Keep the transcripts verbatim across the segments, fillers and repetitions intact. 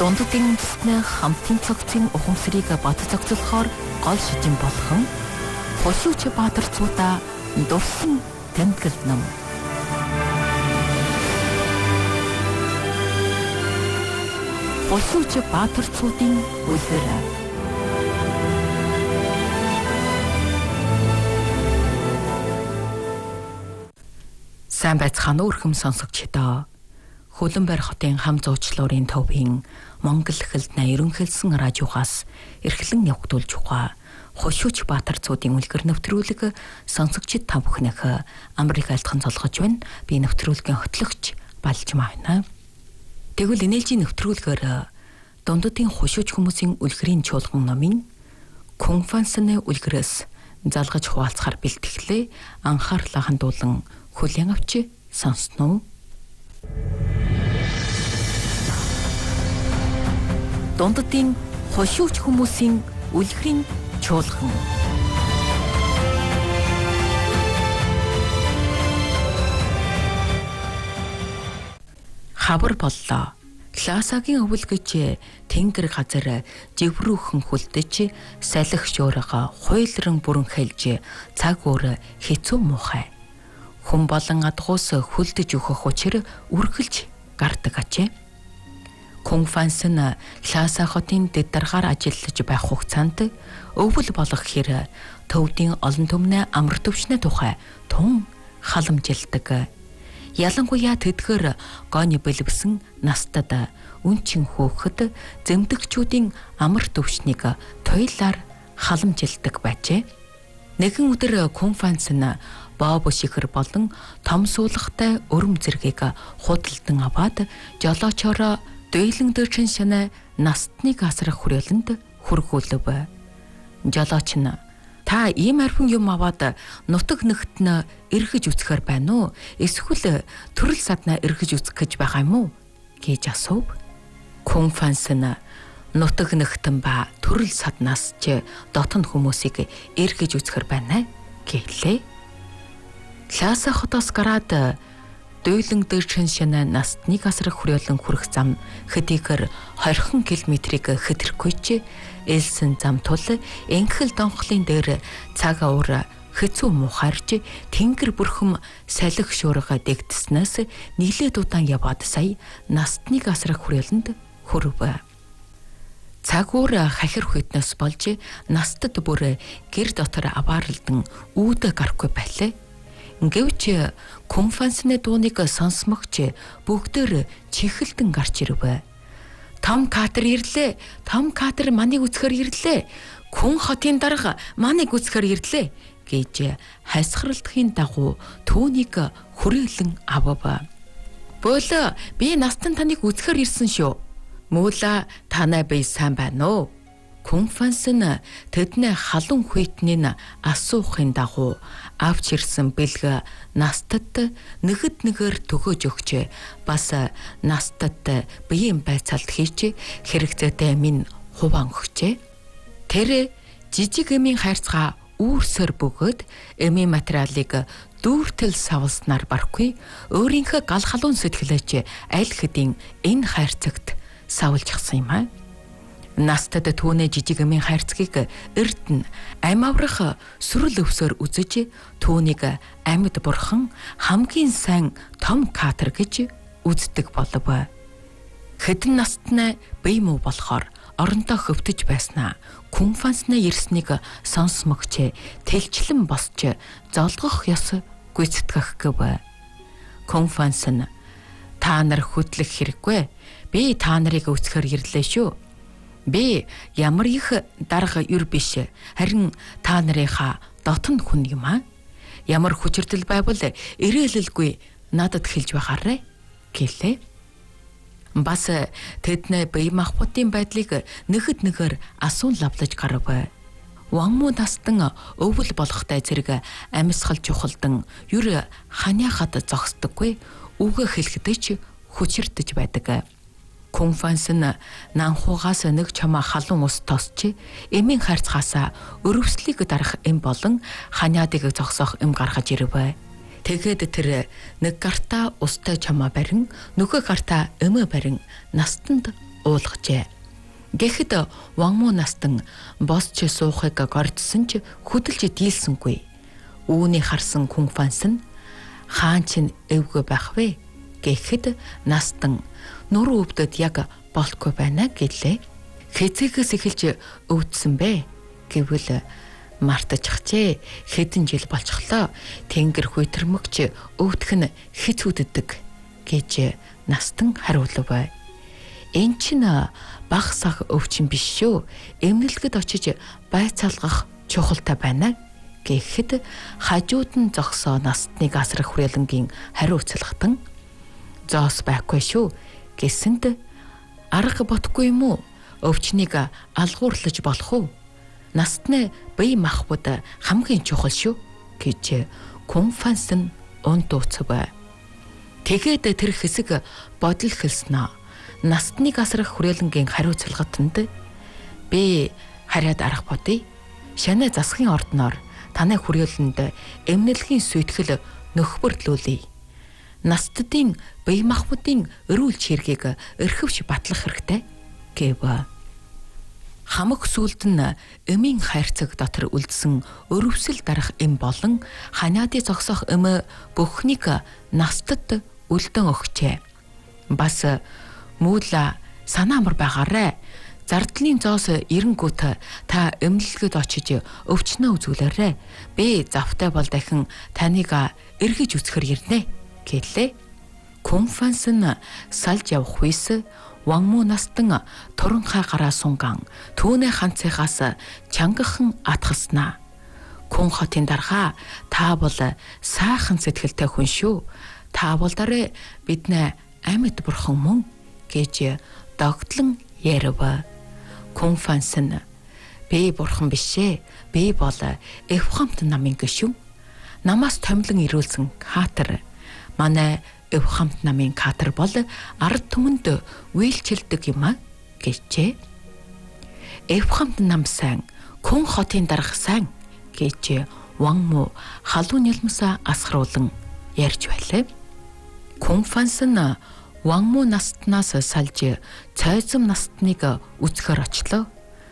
дундадын үндэснээ хамтын цогцын ухамсарыг бат зохицохоор гол шижин болгон Хошууч Баатар цуудаа дурсан тэмдэглэл ном. Хошууч Баатар цуудын үлгэр. Сайн байцгаана уу өрхөм сонсогчдоо. Хөлбөмбөр хотын хам зуучлуурын төвийн Монгол хэлний ерөнхийлсөн радиогоос эрхлэн явагдуулж байгаа Хошууч Баатар цуудын үлгэр нэвтрүүлэг сонсогчид та бүхнийхээ Америк айлтхан цолгож байна. Би нэвтрүүлгийн хөтлөгч Балж Маана. Тэгвэл энэжийн нэвтрүүлгээр дундадын хошууч хүмүүсийн үлгэрийн чуулган номын Конфансны үлгэрээс залгаж хуваалцахаар бэлтгэлээ анхаарлаа хандуулан хүлээн авч сонсноо. Дундадын хошууч хүмүүсийн үлгэрийн чуулган. Хабар боллоо. Ласагийн өвөл гэж тэнгэр газар живрүүхэн хүлдэж салхи шуурга хуйлран бүрэн хэлж цаг өөр хэцүү муухай. Хүн болон адгуус хүлдэж өгөх учир үргэлж гардаг ачээ. Конфанс нь Ласа хотын дэд даргаар ажиллаж байх хугацаанд өвөл болох хэр төвдийн олон түмнээ амар төвшнээ тухай тун халамжилдаг. Ялангуяа тэдгээр гооны бэлэвсэн настад үнчин хөөхд зэмдэгчүүдийн амар төвшнийг туйлаар халамжилдаг байжээ. Нэгэн өдөр Конфанс нь Боб шихэр болон том суулгатай өрөм зэргийг худалдан аваад жолоочоор дуйлан дөрчин шанаа настныг асрах хүрээлэнд хүргүүлв. Жолооч нь та ийм архин юм аваад нутаг нэгт нь эргэж үсгэр байна уу? Эсвэл төрөл саднаа эргэж үсгэх гэж байгаа юм уу? Гэж асуув. Конфанс нь нутаг нэгтэн ба төрөл саднаас ч дотн хүмүүсийг эргэж үсгэр байна гэлээ. Ласа хотоос гараад дуйлан дөрчин шанаа настныг асрах хүрээлэн хүрэх зам хэдийгээр двадцать километрийг хэтрэхгүйч элсэн зам тул энхэл донхлын дээр цаг уур хэцүү мухаарж тэнгэр бүрхэм салхи шуурга дэгдснээс нийлээд удаан яваад сая настныг асрах хүрээлэнд хүрв. Цаг уур хахир хүйтнээс болж настад бүр гэр дотор абаарлдан үүд гарахгүй байлаа. Гэвч Конфансны дууныг сонсмогч бүгдээр чихэлдэн гарч ирв. Том катер ирлээ. Том катер маныг үсгэр ирлээ. Хүн хотын дарга маныг үсгэр ирлээ гэж хайсгаралдахын дагуу түүнийг хүрээлэн авав. Бөөлө би настан таныг үсгэр ирсэн шүү. Муула танай бай сайн байна уу? Конфанс нь тэдний халуун хүйтнийг асуухын дагуу авч ирсэн бэлэг настад нэгэд нэгээр төгөөж өгч бас настад биеийн байцаалт хийж хэрэгцээтэй минь хуваан өгчээ. Тэр жижиг эмийн хайрцгаа үүрсээр бөгөөд эмийн материалыг дүүртэл савлснаар барахгүй өөрийнхөө гал халуун сэтгэлээч аль хэдийн энэ хайрцагт савлжчихсан юм аа. Настад түүнээ жижиг эмийн хайрцгийг эрдэнэ ам аврах сүрэл өвсөөр үзэж түүнийг амьд бурхан хамгийн сайн том катер гэж үздэг болов. Хэдэн настнаа бие муу болохоор оронтой хөвтөж байснаа Конфансны ирснийг сонсмогч тэлчлэн босч золгох ёс гүйцэтгэх гэв. Конфанс нь та нар хөдлөх хэрэггүй. Би та нарыг үсгэр ирлээ шүү. Би ямар их дарга юр биш харин та нарынхаа дотн хүн юм аа. Ямар хүчирдэл байвал ирээлэлгүй надад хэлж байгаарэ гэлээ. Бас тэдний бие махбодын байдлыг нэгэд нэгээр асуун лавлаж гарав. Ванмуу настан өвөл болохтай зэрэг амьсгал чухалдан юр ханяхад зогсдоггүй үгээ хэлэхдэж хүчирдэж байдаг. Конфанс нь нанхуугаас нэг чамаа халуун ус тосч эмийн хайрцгаасаа өрөвслийг дарах эм болон ханиадыг зогсоох эм гаргаж ирв. Тэгээд тэр нэг гартаа устай чамаа барин, нөгөө гартаа эмээ барин настанд уулгажээ. Гэхэд Ванму настан босч суухыг гордсон ч хөдөлж дийлсэнгүй. Үүнийг харсан Кунфанс нь хаан чинь эвгүй байх вэ гэхэд настан нуруу өвдөд яг болтгүй байна гэлээ. Хэзээгээс эхэлж өвдсөн бэ гэвэл мартажчихжээ. Хэдэн жил болчихлоо. Тэнгэр хүйтэрмөгч өвдөх нь хэц үддэг гэж настан хариулв. Энэ чинь баг сах өвчин биш шүү. Эмнэлгэд очиж байцаалгах чухалтай байна гэхэд хажууд нь зогсоо настныг асрах хүрээлэнгийн хариуцлагатан зоос байхгүй шүү гэсэнд арга бодохгүй юм уу? Өвчнийг алгуурлаж болох уу? Настны бие махбод хамгийн чухал шүү гэж Кунфанс нь ундууцв. Тэгээд тэр хэсэг бодол хэлснэ. Настныг асрах хүрээлэнгийн хариуцлагатанд би хараад арга бодъё. Шанаа засгийн ордноор таны хүрээлэнд эмнэлгийн сүйтгэл нөхбөрлүүлье. Настдын бие махбодын өрүүл чиргийг өрхөвч батлах хэрэгтэй гэв. Хамаг сүлд нь эмийн хайрцаг дотор үлдсэн өрөвсөл дарах эм болон ханиады зогсох эм бүхнийг настад үлдэн өгчээ. Бас муула санаа амар байгаарэ. Зардлын зоос эренгүүт та эмнэлгэд очиж өвчнөө үзүүлээрэ. Би завтай бол дахин таныг эргэж үсгэр ирнэ гэлээ. Кунфанс нь салж явах хүйс Ванму настан туранхай гараа сунган түүний ханцыгаас чангахан атгалснаа. Кун хотын дарга та бол сайхан сэтгэлтэй хүн шүү. Та бол дарэ биднээ амьд бурхан мөн гэж догтлон ярив. Кунфанс нь би бурхан бишээ. Би бол Эвхамт намын гишүүн. Намаас томилон ирүүлсэн Катар. Манай Эвхамт намын Катар бол ард түмэнд үйлчилдэг юм а гэжээ. Эвхамт нам сайн, Кун хотын дарга сайн гэж Ванму халуун нэлмсаа асгаруулan ярьж байлаа. Кунфанс нь Ванму настнаас салж цайзам настныг үзэхээр очлоо.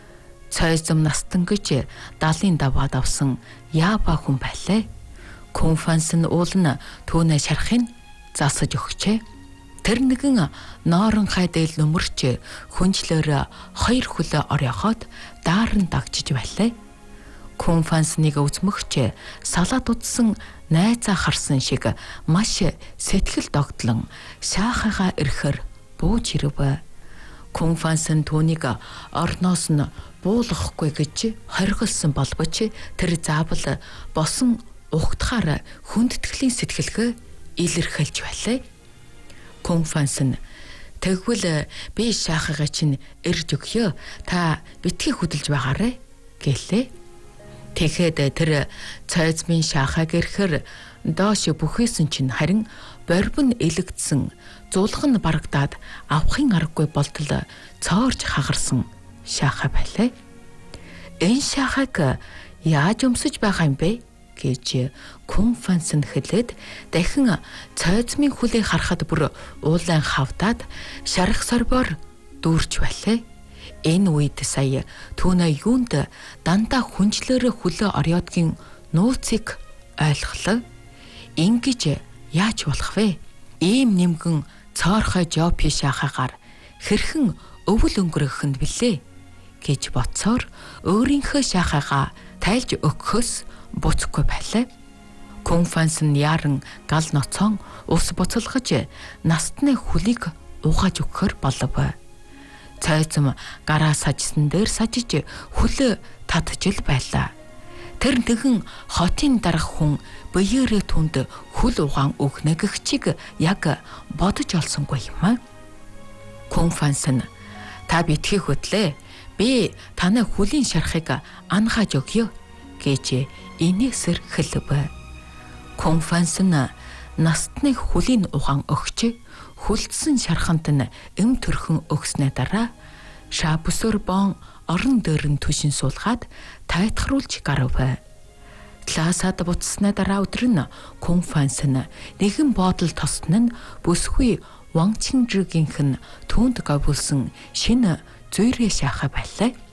Цайзам настан гэж далын даваад авсан яаба хүн байлаа. Кунфанс нь уул нь түүнээ шарахын засаж өгчээ. Тэр нэгэн ноорон хайдэл нөмөрч хүнчлөөр хоёр хөлөө орёоход дааран дагчиж байлаа. Кунфансыг үзмөгч салаад удсан найзаа харсан шиг маш сэтгэл догтлон шаахаага ирэхэр бууж ирв. Кунфанс нь түүнийг орноос нь буулгахгүй гэж хоригдсан болбоч тэр заавал босон ухтахаар хүндэтгэлийн сэтгэлгээ илэрхийлж байлаа. Кунфанс нь тэгвэл би шаахаага чинь ирж өгье. Та битгий хөдөлж байгаарэ гэлээ. Тэгэхэд тэр цайзмын шаахааг ирэхэр доош бүхээсэн чинь харин борбон элэгдсэн зулхан барагдаад авахын аргагүй болтол цоорж хагарсан шаахаа байлаа. Энэ шаахааг яаж өмсөж байгаа юм бэ гэж Кунфанс нь хэлээд дахин цайзмын хүлээ харахад бүр уулан хавдаад шарах сорбоор дүүрч байлаа. Энэ үед сая түүнээ юунд дандаа хүнчлөөрөө хөлөө орёодгийн нууцыг ойлголоо. Ингэж яаж болох вэ? Ийм нэмгэн цоорхой жопи шахагаар хэрхэн өвөл өнгөрөх нь билээ гэж бодсоор өөрийнхөө шахаага тайлж өгөхөөс буцахгүй байлаа. Кунфанс нь яран гал ноцон ус буцалгаж настны хөлийг угааж өгөхөр болов. Цайзам гараа сажсан дээр сажиж хөлөө татжил байлаа. Тэр нэгэн хотын дарга хүн биеэрээ түнд хөл угаан өгнө гэх чиг яг бодож олсонгүй юм а. Кунфанс нь та битгий хөтлөө. Би таны хөлийн шарахыг анхааж өгье гэж инээсэр хэлв. Кунфанс нь настны хөлийн угаан өгч хүлдсэн шархант нь эм төрхөн өгснээ дараа шабүсөр бон орон дээр нь түшин суулгаад тайтгаруулж гарав. Классад буцсны дараа өдөр нь Кунфанс нь нэгэн бодол тосн нь бүсгүй Ван Чинжигийнх нь түүнд говьулсан шинэ зүйрээ шахаа байлаа.